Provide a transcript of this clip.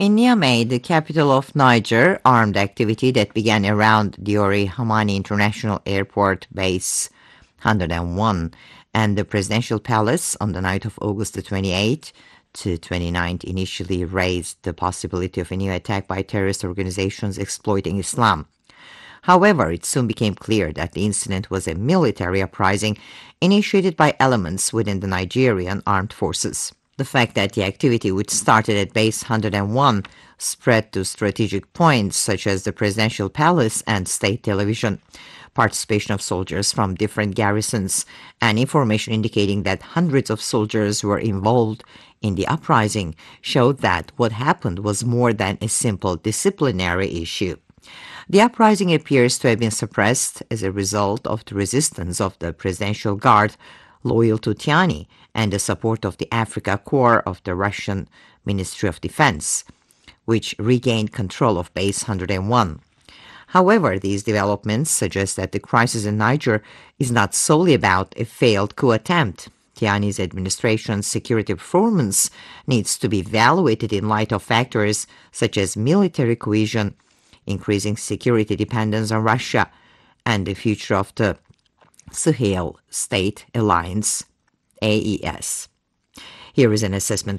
In Niamey, the capital of Niger, armed activity that began around Diori Hamani International Airport Base 101 and the Presidential Palace on the night of August the 28th to 29th initially raised the possibility of a new attack by terrorist organizations exploiting Islam. However, it soon became clear that the incident was a military uprising initiated by elements within the Nigerian armed forces. The fact that the activity, which started at Base 101, spread to strategic points such as the Presidential Palace and state television, participation of soldiers from different garrisons, and information indicating that hundreds of soldiers were involved in the uprising showed that what happened was more than a simple disciplinary issue. The uprising appears to have been suppressed as a result of the resistance of the Presidential Guard loyal to Tiani and the support of the Africa Corps of the Russian Ministry of Defense, which regained control of Base 101. However, these developments suggest that the crisis in Niger is not solely about a failed coup attempt. Tiani's administration's security performance needs to be evaluated in light of factors such as military cohesion, increasing security dependence on Russia, and the future of the Sahel State Alliance, AES. Here is an assessment